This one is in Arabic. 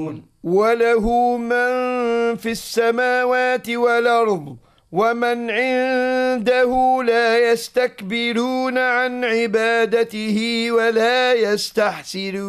وله من في السماوات والأرض ومن عنده لا يستكبرون عن عبادته ولا يستحسرون